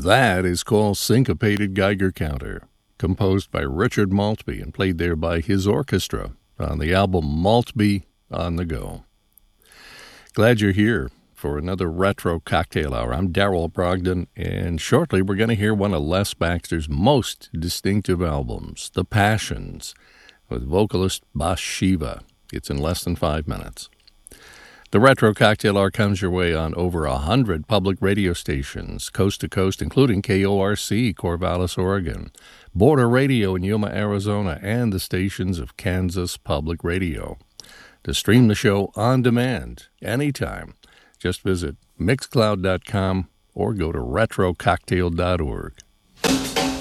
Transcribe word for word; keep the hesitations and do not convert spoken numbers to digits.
That is called Syncopated Geiger Counter, composed by Richard Maltby and played there by his orchestra on the album Maltby on the Go. Glad you're here for another Retro Cocktail Hour. I'm Darrell Brogdon, and shortly we're going to hear one of Les Baxter's most distinctive albums, The Passions, with vocalist Bas Shiva. It's in less than five minutes. The Retro Cocktail Hour comes your way on over a hundred public radio stations, coast to coast, including K O R C, Corvallis, Oregon, Border Radio in Yuma, Arizona, and the stations of Kansas Public Radio. To stream the show on demand anytime, just visit mixcloud dot com or go to retro cocktail dot org.